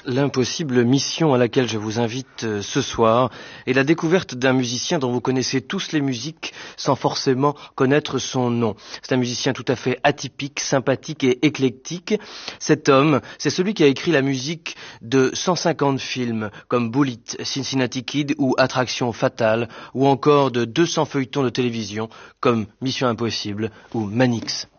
L'impossible mission à laquelle je vous invite ce soir est la découverte d'un musicien dont vous connaissez tous les musiques sans forcément connaître son nom. C'est un musicien tout à fait atypique, sympathique et éclectique. Cet homme, c'est celui qui a écrit la musique de 150 films comme Bullitt, Cincinnati Kid ou Attraction Fatale, ou encore de 200 feuilletons de télévision comme Mission Impossible ou Manix.